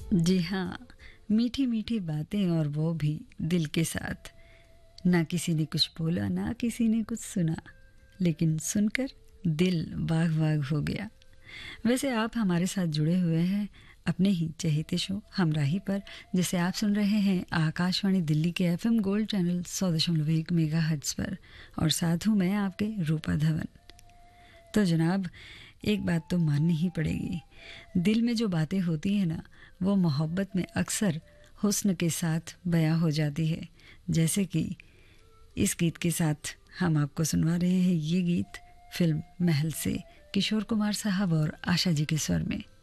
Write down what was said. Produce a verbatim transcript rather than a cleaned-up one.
जी हाँ, मीठी मीठी बातें और वो भी दिल के साथ। ना किसी ने कुछ बोला ना किसी ने कुछ सुना, लेकिन सुनकर दिल बाग बाग हो गया। वैसे आप हमारे साथ जुड़े हुए हैं अपने ही चहेते शो हमराही पर, जिसे आप सुन रहे हैं आकाशवाणी दिल्ली के एफएम गोल्ड चैनल सौ दशमलव एक मेगा हर्ट्ज पर, और साथ हूँ मैं आपके रूपा धवन। तो जनाब, एक बात तो माननी ही पड़ेगी, दिल में जो बातें होती हैं ना, वो मोहब्बत में अक्सर हुस्न के साथ बयां हो जाती है। जैसे कि इस गीत के साथ हम आपको सुनवा रहे हैं। ये गीत फिल्म महल से किशोर कुमार साहब और आशा जी के स्वर में।